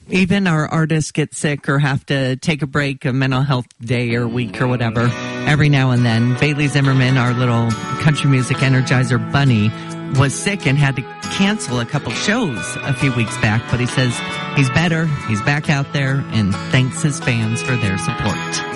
Even our artists get sick or have to take a break, a mental health day or week or whatever, every now and then. Bailey Zimmerman, our little country music energizer bunny, was sick and had to cancel a couple shows a few weeks back, but he says he's better, he's back out there, and thanks his fans for their support.